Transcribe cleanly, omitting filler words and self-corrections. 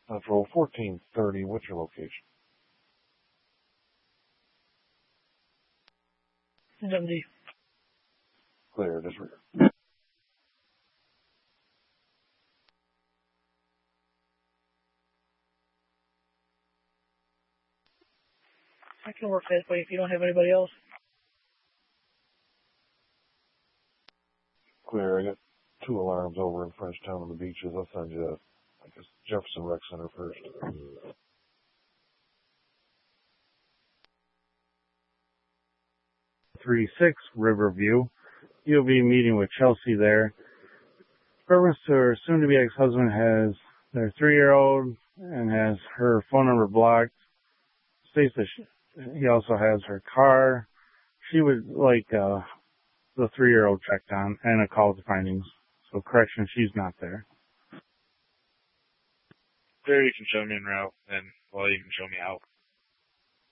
Patrol 1430, what's your location? Dundee. Clear, disregard. I can work that way if you don't have anybody else. Clear, I got 2 alarms over in Frenchtown on the beaches. I'll send you, I guess, Jefferson Rec Center first. 36 Riverview. You'll be meeting with Chelsea there. Reference to her soon-to-be ex-husband has their 3-year-old and has her phone number blocked. States that he also has her car. She would like the 3-year-old checked on and a call to findings. So correction, she's not there. There, you can show me en route, and you can show me out.